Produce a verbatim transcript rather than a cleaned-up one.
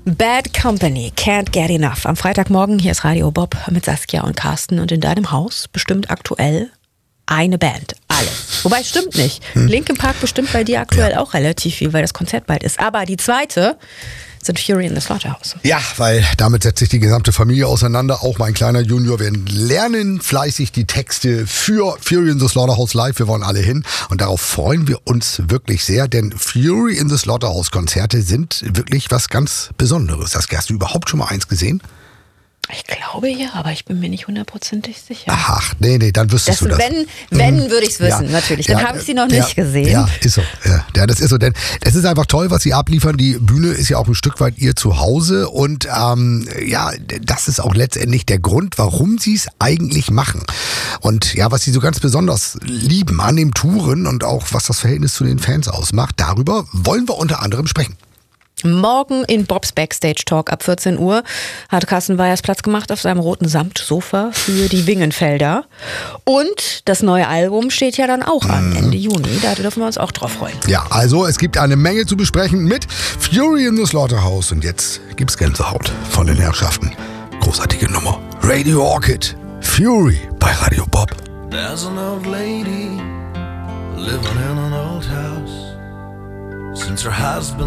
Bad Company, Can't Get Enough. Am Freitagmorgen, hier ist Radio Bob mit Saskia und Carsten. Und in deinem Haus bestimmt aktuell eine Band. Alle. Wobei, stimmt nicht. Hm. Linkin Park bestimmt bei dir aktuell ja. auch relativ viel, weil das Konzert bald ist. Aber die zweite sind Fury in the Slaughterhouse. Ja, weil damit setzt sich die gesamte Familie auseinander. Auch mein kleiner Junior. Wir lernen fleißig die Texte für Fury in the Slaughterhouse live. Wir wollen alle hin. Und darauf freuen wir uns wirklich sehr. Denn Fury in the Slaughterhouse Konzerte sind wirklich was ganz Besonderes. Saskia, hast du überhaupt schon mal eins gesehen? Ich glaube ja, aber ich bin mir nicht hundertprozentig sicher. Ach, nee, nee, dann wüsstest das, du das. Wenn, wenn mhm. würde ich es wissen, ja. natürlich. Dann ja, habe ich sie noch ja, nicht gesehen. Ja, ist so. Ja, ja, das ist so. Denn es ist einfach toll, was sie abliefern. Die Bühne ist ja auch ein Stück weit ihr Zuhause. Und ähm, ja, das ist auch letztendlich der Grund, warum sie es eigentlich machen. Und ja, was sie so ganz besonders lieben an dem Touren und auch was das Verhältnis zu den Fans ausmacht, darüber wollen wir unter anderem sprechen. Morgen in Bobs Backstage Talk ab vierzehn Uhr hat Carsten Weyers Platz gemacht auf seinem roten Samtsofa für die Wingenfelder. Und das neue Album steht ja dann auch an, Ende Juni. Da dürfen wir uns auch drauf freuen. Ja, also es gibt eine Menge zu besprechen mit Fury in the Slaughterhouse. Und jetzt gibt's Gänsehaut von den Herrschaften. Großartige Nummer. Radio Orchid, Fury bei Radio Bob. There's an old lady living in an old house. Since her husband